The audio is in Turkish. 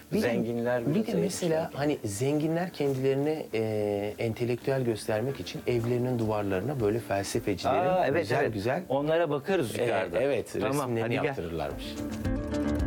Zenginler bir de mesela hani zenginler kendilerini entelektüel göstermek için evlerinin duvarlarına böyle felsefecilerin Aa, evet, güzel evet. güzel Onlara bakarız yukarıda. evet Tamam, resimlerini hadi gel. yaptırırlarmış.